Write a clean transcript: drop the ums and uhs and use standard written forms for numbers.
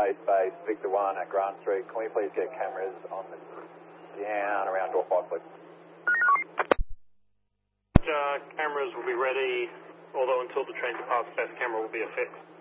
Space Base, Victor 1 at Grant Street. Can we please get cameras on the down around door 5, please? Cameras will be ready, although until the train departs, best camera will be affixed.